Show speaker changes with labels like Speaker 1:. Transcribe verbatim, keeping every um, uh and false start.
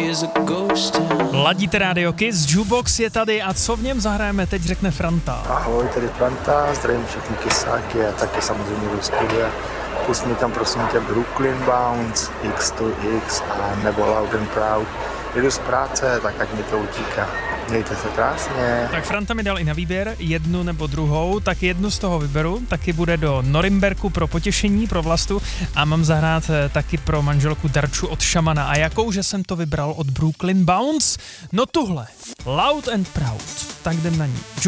Speaker 1: Ladíte Radio Kiss, Jukebox je tady a co v něm zahrajeme, teď řekne Franta.
Speaker 2: Ahoj, tady Franta, zdravím všechny kysáky a taky samozřejmě do studia. Pust mi tam prosím tě Brooklyn Bounce, X to X a nebo Loud and Proud. Jedu z práce, tak ať mi to utíká. Mějte se krásně.
Speaker 1: Tak Franta mi dal i na výběr jednu nebo druhou, tak jednu z toho vyberu, taky bude do Norimberku pro potěšení, pro Vlastu a mám zahrát taky pro manželku Darču od Šamana. A jakou, že jsem to vybral od Brooklyn Bounce? No tuhle, Loud and Proud, tak jdem na ní.